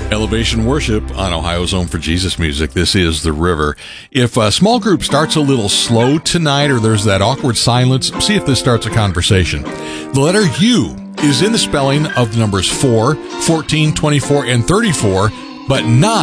Elevation Worship on Ohio's Home for Jesus Music. This is The River. If a small group starts a little slow tonight or there's that awkward silence, see if this starts a conversation. The letter U is in the spelling of the numbers 4, 14, 24, and 34, but not